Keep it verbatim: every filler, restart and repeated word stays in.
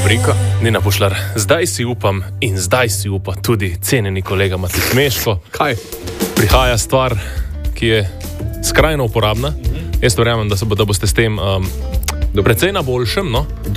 rubriko. Nina Pušlar, zdaj si upam in zdaj si upa tudi cenjeni kolega Matej Meško. Kaj? Prihaja stvar, ki je skrajno uporabna. Jaz verjamem, da, se bo, da boste s tem um, precej na boljšem, no?